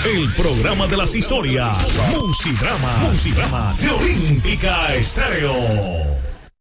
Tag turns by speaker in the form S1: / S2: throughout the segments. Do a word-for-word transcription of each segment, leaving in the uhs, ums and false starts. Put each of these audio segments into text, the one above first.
S1: el programa de las historias. Musidrama, Musidramas de Olímpica Estéreo.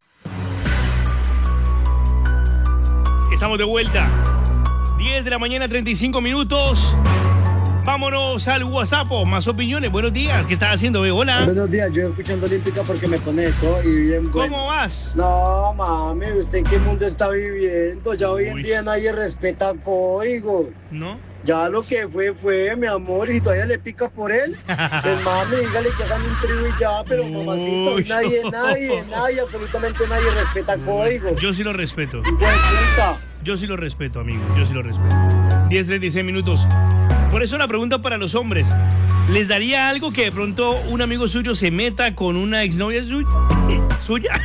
S2: Estamos de vuelta. diez de la mañana, treinta y cinco minutos. Vámonos al WhatsApp, más opiniones. Buenos días, ¿qué estás haciendo, bebé? Hola.
S3: Buenos días, yo escuchando Olímpica porque me pone todo y bien bueno.
S2: ¿Cómo vas?
S3: No, mami, ¿usted en qué mundo está viviendo? Ya hoy en
S2: Uy.
S3: día nadie respeta código.
S2: ¿No?
S3: Ya lo que fue, fue, mi amor, y si todavía le pica por él, pues mami, dígale que hagan un trío y ya, pero mamacito,
S2: Uy.
S3: nadie, nadie, nadie, absolutamente nadie respeta código.
S2: Yo sí lo respeto.
S3: Hijo de puta.
S2: Yo sí lo respeto, amigo. Yo sí lo respeto. diez, treinta y seis minutos. Por eso la pregunta para los hombres. ¿Les daría algo que de pronto un amigo suyo se meta con una exnovia suya? ¿Suya?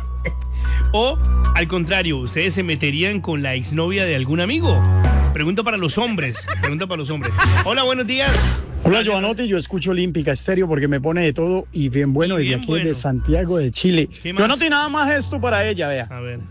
S2: ¿O, al contrario, ustedes se meterían con la exnovia de algún amigo? Pregunta para los hombres. Pregunta para los hombres. Hola, buenos días.
S4: Hola, Giovanotti, yo escucho Olímpica Estéreo porque me pone de todo y bien bueno
S2: Y bien
S4: desde aquí
S2: bueno.
S4: de Santiago de Chile.
S2: ¿Qué más?
S4: Giovanotti, nada más esto para ella, vea.
S2: A ver.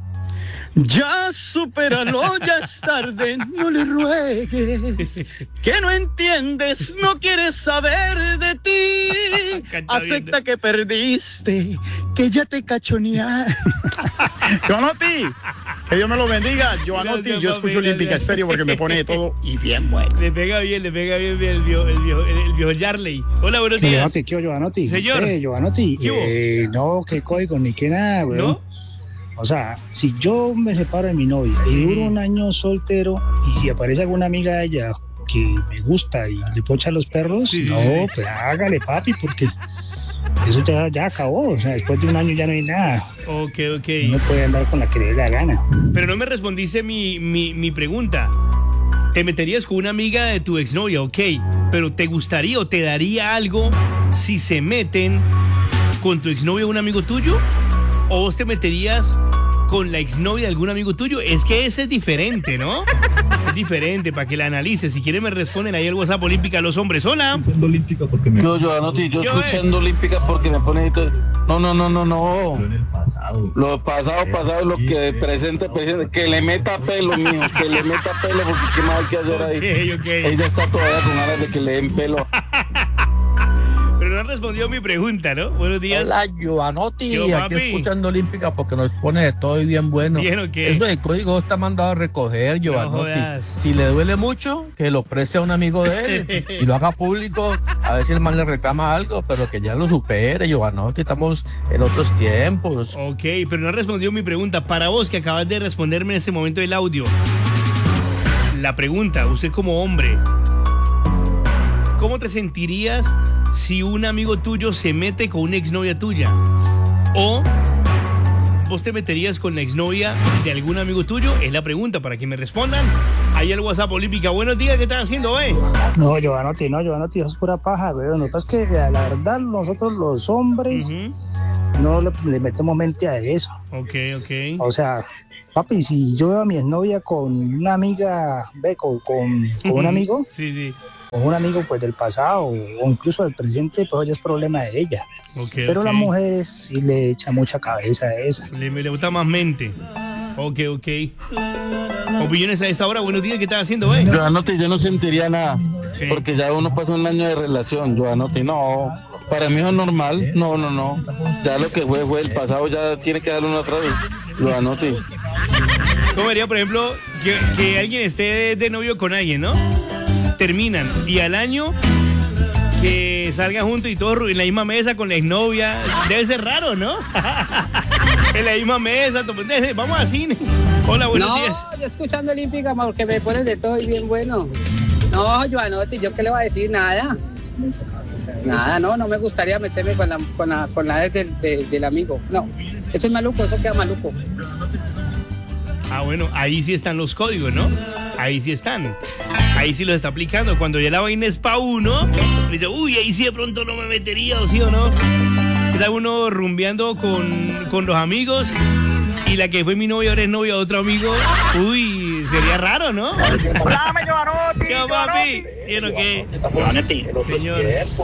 S4: Ya supéralo, ya es tarde, no le ruegues, que no entiendes, no quieres saber de ti.
S2: Canta bien.
S4: Acepta que perdiste, que ya te cachonearon. Giovanotti, que Dios me lo bendiga. Giovanotti,
S2: Gracias,
S4: yo
S2: papi,
S4: escucho Olímpica
S2: gracias.
S4: Estéreo porque me pone de todo y bien bueno.
S2: Le pega bien, le pega bien el viejo, el viejo, el viejo Yarley. Hola, buenos días.
S5: Giovanotti, ¿qué hubo, Giovanotti?
S2: Señor.
S5: Eh, Giovanotti,
S2: ¿Qué hubo?
S5: eh, no, qué código, ni qué nada, güey.
S2: ¿No?
S5: O sea, si yo me separo de mi novia y duro
S2: Mm.
S5: un año soltero y si aparece alguna amiga de ella que me gusta y le puedo echar los perros,
S2: Sí, sí,
S5: no,
S2: sí.
S5: pues hágale, papi, porque eso ya, ya acabó. O sea, después de un año ya no hay nada.
S2: Ok, ok.
S5: Uno puede andar con la que le dé la gana.
S2: Pero no me respondiste mi, mi, mi pregunta. ¿Te meterías con una amiga de tu exnovia? Ok. Pero ¿te gustaría o te daría algo si se meten con tu exnovia o un amigo tuyo? ¿O vos te meterías con la exnovia de algún amigo tuyo? Es que ese es diferente, ¿no? Es diferente, para que la analices. Si quieren me responden ahí al WhatsApp Olímpica los hombres. Hola.
S6: Olímpica porque me... Yo, Giovanotti, yo
S2: Yo,
S6: escuchando Olímpica porque me pone... No, no, no, no, no.
S7: en el pasado.
S6: Lo pasado, pasado, lo que presente, presente. Que le meta pelo, mijo. Que le meta pelo porque qué más hay que hacer ahí.
S2: Ok, ok.
S6: Ella está todavía con ganas de que le den pelo.
S2: Pero no han respondido mi pregunta, ¿no? Buenos días.
S8: Hola, Giovanotti,
S2: Yo,
S8: aquí
S2: papi.
S8: escuchando Olímpica porque nos pone de todo y bien bueno.
S2: ¿Bien o qué?
S8: Eso del código está mandado a recoger, Giovanotti.
S2: jodas.
S8: Si le duele mucho, que lo preste a un amigo de él y lo haga público, a ver si el man le reclama algo, pero que ya lo supere, Giovanotti, estamos en otros tiempos.
S2: Ok, pero no ha respondido mi pregunta. Para vos que acabas de responderme en ese momento del audio, la pregunta, usted como hombre, ¿cómo te sentirías si un amigo tuyo se mete con una exnovia tuya? ¿O vos te meterías con la exnovia de algún amigo tuyo? Es la pregunta para que me respondan. Ahí el WhatsApp Olímpica. Buenos días, ¿qué estás haciendo, eh?
S5: No, Giovanotti, no, Giovanotti, eso es pura paja, güey. Lo que pasa es que la la verdad nosotros los hombres
S2: Ujú.
S5: no le, le metemos mente a eso.
S2: Ok, ok.
S5: O sea, papi, si yo veo a mi exnovia con una amiga, ve, con, con, con un amigo,
S2: Sí, sí.
S5: con un amigo pues del pasado o incluso del presente, pues ya es problema de ella.
S2: Ok,
S5: Pero
S2: ok.
S5: las mujeres sí le echan mucha cabeza a esa.
S2: Le, le gusta más mente. Ok, ok. Opiniones a esa hora. Buenos días, ¿qué estás haciendo, eh?
S6: Giovanotti, yo no sentiría nada.
S2: Sí.
S6: Porque ya uno pasa un año de relación, Giovanotti. No, para mí eso es normal. No, no, no. Ya lo que fue, fue el pasado, ya tiene que darle uno atrás. Giovanotti.
S2: ¿Cómo vería, por ejemplo, que, que alguien esté de, de novio con alguien, ¿no? Terminan y al año que salgan juntos y todos en la misma mesa con la exnovia. Debe ser raro, ¿no? En la misma mesa, to- vamos al cine. Hola, buenos
S9: no,
S2: días.
S9: yo escuchando Olímpica porque me ponen de todo y bien bueno. No, Giovanotti, ¿yo qué le voy a decir? Nada. Nada, no, no me gustaría meterme con la, con la, con la ex del, de- del amigo. No, eso es maluco, eso queda maluco.
S2: Ah, bueno, ahí sí están los códigos, ¿no? Ahí sí están. Ahí sí los está aplicando. Cuando ya la vaina es pa' uno, dice, uy, ahí sí de pronto no me metería, o sí o no. Está uno rumbeando con, con los amigos y la que fue mi novia ahora es novia de otro amigo. Uy, sería raro, ¿no?
S4: ¡Dame, Giovanotti!
S2: ¿Qué va, papi? ¿Quién o qué?
S10: Giovanotti,
S2: Señor.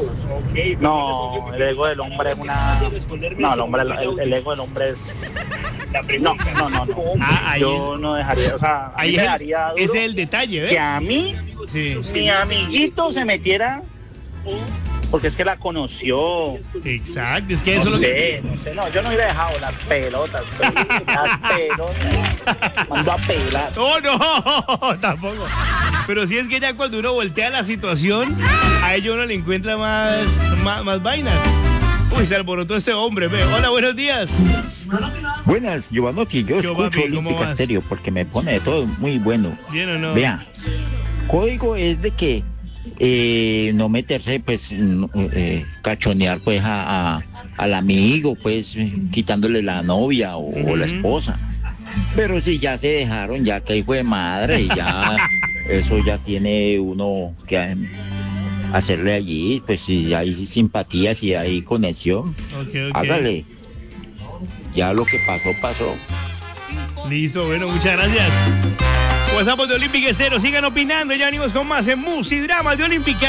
S10: no, el ego del hombre es una... No, el, hombre, el, el ego del hombre es... No, no, no, no.
S2: Ah, ahí,
S10: Yo no dejaría, o sea, a mí
S2: ahí
S10: me
S2: es el,
S10: daría duro
S2: ese es el detalle,
S10: que
S2: ¿ves?
S10: a mí
S2: Sí.
S10: mi amiguito se metiera, porque es que la conoció.
S2: Exacto, es que eso
S10: No
S2: es lo
S10: sé,
S2: que...
S10: no sé, no, yo no hubiera dejado las pelotas, pues, las pelotas. Mando a pelar.
S2: ¡Oh, no! Tampoco. Pero sí es que ya cuando uno voltea la situación, a ello uno le encuentra más, más, más vainas. Uy, se alborotó este hombre, ve. Hola, buenos días.
S7: Buenas, Giovanotti, yo
S2: Yo,
S7: escucho
S2: papi, ¿cómo
S7: Olímpica
S2: vas?
S7: Estéreo porque me pone de todo muy bueno.
S2: ¿Bien o no?
S7: Vea, código es de que eh, no meterse, pues, no, eh, cachonear, pues, a, a- al amigo, pues, quitándole la novia o, o la
S2: Ujú.
S7: esposa. Pero si ya se dejaron, ya que hijo de madre, ya eso ya tiene uno que eh, hacerle allí, pues, si hay simpatía, si hay conexión,
S2: Ok, ok.
S7: hágale. Ya lo que pasó, pasó.
S2: Listo, bueno, muchas gracias. WhatsApp de Olímpica Estéreo, sigan opinando, ya venimos con más en Musidrama de Olímpica.